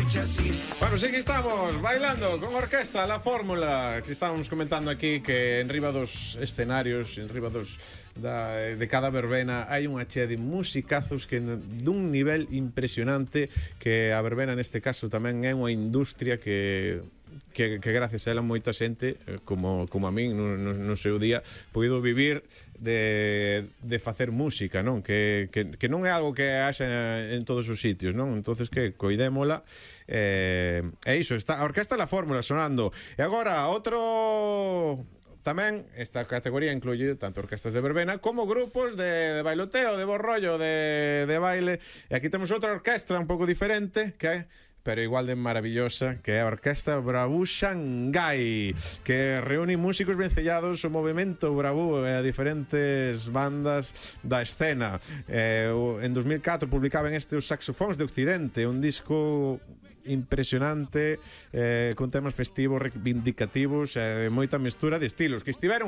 Bueno, sí que estamos bailando con orquesta La Fórmula, que estábamos comentando aquí que en riba dos escenarios, en riba de cada verbena hai unha chea de musicazos que dun nivel impresionante, que a verbena neste caso tamén é unha industria que gracias a ela moita xente como a min no seu día poido vivir de facer música, non? Que non é algo que haxa en todos os sitios, non? Entonces que coidémola, e iso, está a orquesta La Fórmula sonando. E agora outro. Tamén esta categoría incluye tanto orquestas de verbena como grupos de bailoteo, de bo rollo, de baile. E aquí temos outra orquestra un pouco diferente, que pero igual de maravillosa, que é a Orquesta Bravú Xangai, que reúne músicos vencellados o movimento Bravú e a diferentes bandas da escena. En 2004 publicaban Os Saxofóns de Occidente, un disco impresionante, con temas festivos, reivindicativos, moita mestura de estilos, que estiveron